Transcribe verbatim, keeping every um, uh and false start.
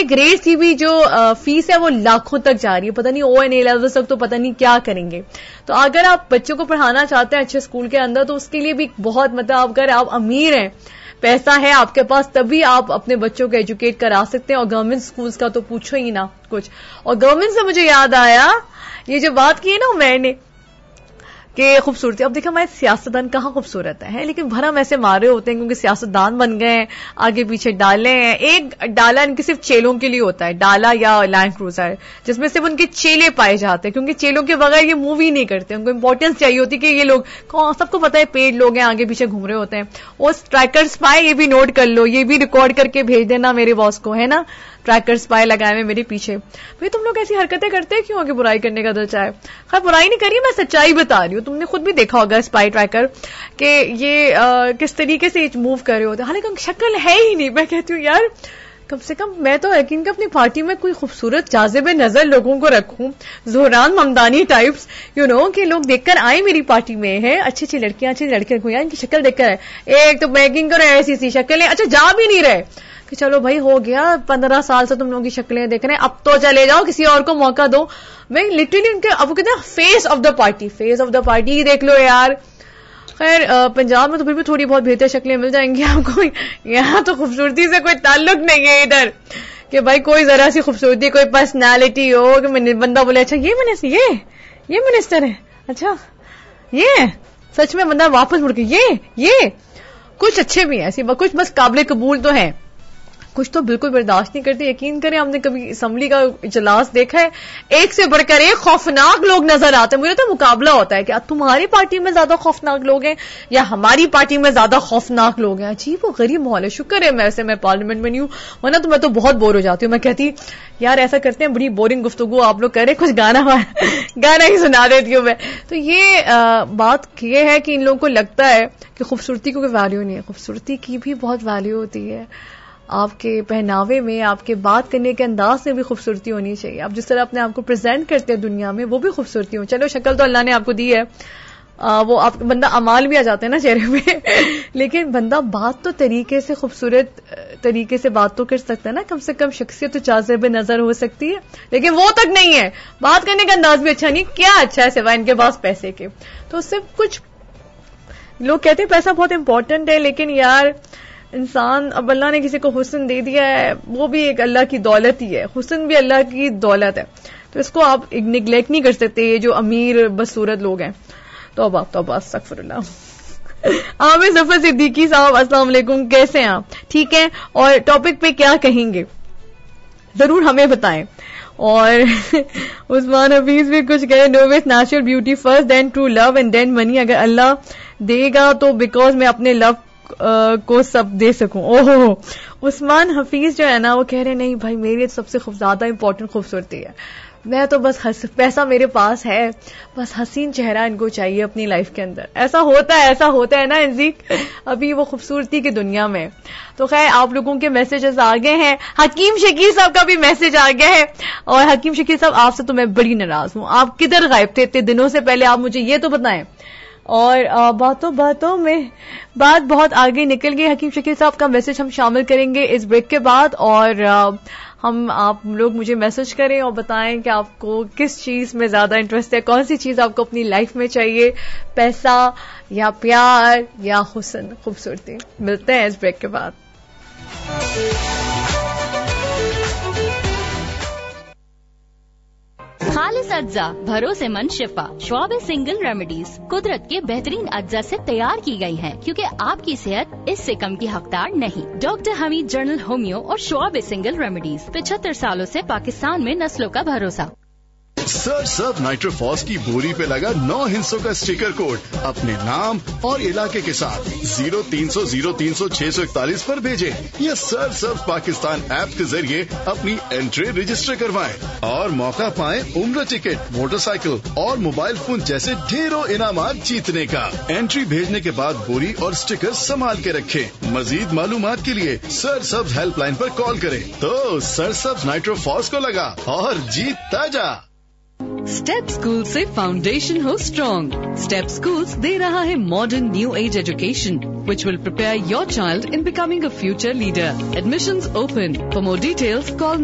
Grade کی بھی جو فیس ہے وہ لاکھوں تک جا رہی ہے, پتہ نہیں او این اے لیول تک تو پتہ نہیں کیا کریں گے. تو اگر آپ بچوں کو پڑھانا چاہتے ہیں اچھے اسکول کے اندر تو اس کے لیے بھی بہت مطلب اگر آپ امیر ہیں, پیسہ ہے آپ کے پاس, تبھی آپ اپنے بچوں کو ایجوکیٹ کرا سکتے ہیں. اور گورنمنٹ اسکولس کا تو پوچھو ہی نہ کچھ. اور گورنمنٹ سے مجھے یاد آیا یہ جو بات کی ہے نا میں نے کہ خوبصورتی, اب دیکھا ہمارے سیاستدان کہاں خوبصورت ہے, لیکن بھرم ایسے مارے ہوتے ہیں کیونکہ سیاستدان بن گئے ہیں, آگے پیچھے ڈالے ہیں. ایک ڈالا ان کے صرف چیلوں کے لیے ہوتا ہے, ڈالا یا لینڈ کروزر, جس میں صرف ان کے چیلے پائے جاتے ہیں, کیونکہ چیلوں کے بغیر یہ مووی نہیں کرتے, ان کو امپورٹینس چاہیے ہوتی کہ یہ لوگ سب کو پتا ہے پیڈ لوگ ہیں, آگے پیچھے گھوم رہے ہوتے ہیں. وہ ٹریکر اسپائی, یہ بھی نوٹ کر لو, یہ بھی ریکارڈ کر کے بھیج دینا میرے باس کو, ہے نا, ٹریکر اسپائی لگائے ہوئے میرے پیچھے. بھائی تم لوگ ایسی حرکتیں کرتے کیوں کہ برائی کرنے کا دل چاہے. خیر برائی نہیں کری, میں سچائی بتا رہی ہوں. تم نے خود بھی دیکھا ہوگا اسپائی ٹریکر کہ یہ آ, کس طریقے سے موو کر رہے ہوتے ہیں, حالانکہ شکل ہے ہی نہیں. میں کہتی ہوں یار کم سے کم میں تو یقین کہ اپنی پارٹی میں کوئی خوبصورت جاذب نظر لوگوں کو رکھوں, Dhahran Mamdani types, you know کہ لوگ دیکھ کر آئے میری پارٹی میں ہے, اچھی اچھی لڑکیاں اچھی لڑکیاں کو, یار ان کی شکل دیکھ کر ہے. ایک تو بیکنگ کرو ایسی سی شکل ہے, اچھا جا بھی نہیں رہے کہ چلو بھائی ہو گیا پندرہ سال سے تم لوگوں کی شکلیں دیکھ رہے ہیں, اب تو چلے جاؤ کسی اور کو موقع دو. میں لٹرلی ان کے اب وہ کہتے ہیں face of the party, face of the party دیکھ لو یار. خیر پنجاب میں تو پھر بھی تھوڑی بہت بہتر شکلیں مل جائیں گی آپ کو, یہاں تو خوبصورتی سے کوئی تعلق نہیں ہے ادھر کہ بھائی کوئی ذرا سی خوبصورتی, کوئی پرسنالٹی ہو کہ بندہ بولے اچھا یہ منسٹر یہ یہ منسٹر ہے, اچھا یہ سچ میں بندہ واپس مڑ کے یہ یہ کچھ اچھے بھی ہیں ایسی, کچھ بس قابل قبول تو ہیں, کچھ تو بالکل برداشت نہیں کرتے. یقین کریں ہم نے کبھی اسمبلی کا اجلاس دیکھا ہے, ایک سے بڑھ کر ایک خوفناک لوگ نظر آتے ہیں. مجھے تو مقابلہ ہوتا ہے کہ تمہاری پارٹی میں زیادہ خوفناک لوگ ہیں یا ہماری پارٹی میں زیادہ خوفناک لوگ ہیں. عجیب و غریب ماحول ہے. شکر ہے میں ایسے میں پارلیمنٹ میں نہیں ہوں, ورنہ تو میں تو بہت بور ہو جاتی ہوں. میں کہتی یار ایسا کرتے ہیں بڑی بورنگ گفتگو آپ لوگ کر رہے, کچھ گانا گانا ہی سنا دیتی ہوں میں. تو یہ بات یہ ہے کہ ان لوگوں کو لگتا ہے کہ خوبصورتی کو کوئی ویلیو نہیں ہے. خوبصورتی کی بھی بہت ویلیو ہوتی ہے. آپ کے پہناوے میں, آپ کے بات کرنے کے انداز میں بھی خوبصورتی ہونی چاہیے. آپ جس طرح اپنے آپ کو پریزنٹ کرتے ہیں دنیا میں وہ بھی خوبصورتی ہو. چلو شکل تو اللہ نے آپ کو دی ہے, آ, وہ آپ بندہ امال بھی آ جاتے ہیں نا چہرے میں, لیکن بندہ بات تو طریقے سے خوبصورت طریقے سے بات تو کر سکتا ہے نا, کم سے کم شخصیت تو جاذب نظر ہو سکتی ہے. لیکن وہ تک نہیں ہے, بات کرنے کا انداز بھی اچھا نہیں. کیا اچھا ہے سوائے ان کے پاس پیسے کے. تو صرف کچھ لوگ کہتے ہیں پیسہ بہت امپورٹنٹ ہے, لیکن یار انسان, اب اللہ نے کسی کو حسن دے دیا ہے, وہ بھی ایک اللہ کی دولت ہی ہے, حسن بھی اللہ کی دولت ہے, تو اس کو آپ نیگلیکٹ نہیں کر سکتے. یہ جو امیر بدصورت لوگ ہیں, توبہ توبہ استغفر اللہ. عامر ظفر صدیقی صاحب السلام علیکم, کیسے ہیں آپ؟ ٹھیک ہیں, اور ٹاپک پہ کیا کہیں گے ضرور ہمیں بتائیں. اور عثمان حفیظ بھی کچھ کہے, نو ویز natural beauty first then true love and then منی. اگر اللہ دے گا تو بیکاز میں اپنے لو کو سب دے سکوں. اوہ عثمان حفیظ جو ہے نا وہ کہہ رہے نہیں بھائی میری سب سے زیادہ امپورٹنٹ خوبصورتی ہے, میں تو بس حس... پیسہ میرے پاس ہے, بس حسین چہرہ ان کو چاہیے اپنی لائف کے اندر. ایسا ہوتا ہے ایسا ہوتا ہے نا انزیک, ابھی وہ خوبصورتی کی دنیا میں. تو خیر آپ لوگوں کے میسیجز آ گئے ہیں. حکیم شکیل صاحب کا بھی میسج آ گیا ہے, اور حکیم شکیل صاحب آپ سے تو میں بڑی ناراض ہوں, آپ کدھر غائب تھے اتنے دنوں سے, پہلے آپ مجھے یہ تو بتائیں. اور باتوں باتوں میں بات بہت آگے نکل گئی. حکیم شکیل صاحب کا میسج ہم شامل کریں گے اس بریک کے بعد, اور ہم آپ لوگ مجھے میسج کریں اور بتائیں کہ آپ کو کس چیز میں زیادہ انٹرسٹ ہے, کون سی چیز آپ کو اپنی لائف میں چاہیے, پیسہ یا پیار یا حسن خوبصورتی. ملتے ہیں اس بریک کے بعد. خالص اجزا, بھروسے مند شفا, شعب سنگل ریمیڈیز قدرت کے بہترین اجزا سے تیار کی گئی ہیں, کیونکہ آپ کی صحت اس سے کم کی حقدار نہیں. ڈاکٹر حمید جنرل ہومیو اور شعب سنگل ریمیڈیز, پچہتر سالوں سے پاکستان میں نسلوں کا بھروسہ. سر سب نائٹروفاس کی بوری پہ لگا نو ہندسوں کا اسٹیکر کوڈ اپنے نام اور علاقے کے ساتھ زیرو تین سو زیرو تین سو چھ سو اکتالیس پر بھیجیں, یا سر سب پاکستان ایپ کے ذریعے اپنی انٹری رجسٹر کروائیں اور موقع پائیں عمرہ ٹکٹ, موٹر سائیکل اور موبائل فون جیسے ڈھیروں انعامات جیتنے کا. انٹری بھیجنے کے بعد بوری اور اسٹیکر سنبھال کے رکھیں. مزید معلومات کے لیے سر سبز ہیلپ لائن پر کال کریں. تو سر سبز نائٹروفاس کو لگا اور جیتتا جا. اسٹیپ اسکول سے فاؤنڈیشن ہو اسٹرانگ. اسٹیپ اسکولس دے رہا ہے modern new age education which will prepare your child in becoming a future leader. Admissions open. For more details, call